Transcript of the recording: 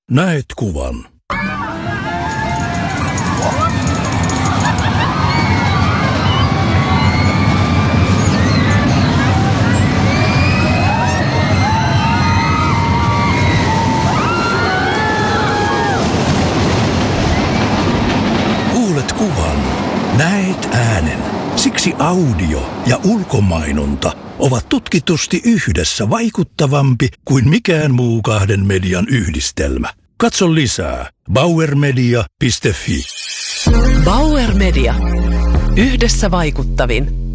Näet kuvan. Kuulet kuvan. Näet äänen. Siksi audio ja ulkomainonta ovat tutkitusti yhdessä vaikuttavampi kuin mikään muu kahden median yhdistelmä. Katso lisää bauermedia.fi. Bauer Media. Yhdessä vaikuttavin.